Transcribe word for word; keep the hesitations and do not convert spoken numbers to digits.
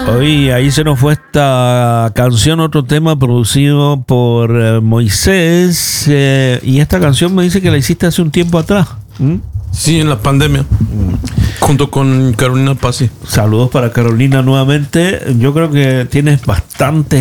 Oye, ahí se nos fue esta canción, otro tema producido por eh, Moisés. Eh, y esta canción me dice que la hiciste hace un tiempo atrás. ¿Mm? Sí, en la pandemia. Mm. Junto con Carolina Pazzi. Saludos para Carolina nuevamente. Yo creo que tienes bastante